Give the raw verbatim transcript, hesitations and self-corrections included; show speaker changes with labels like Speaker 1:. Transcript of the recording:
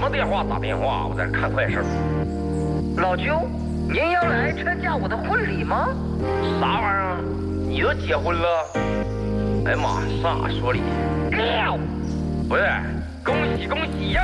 Speaker 1: 么电话打电话？我在这看快事。
Speaker 2: 老舅，您要来参加我的婚礼吗？
Speaker 1: 啥玩意儿？你都结婚了？哎呀妈，啥说理？
Speaker 2: 六，
Speaker 1: 不是，恭喜恭喜呀！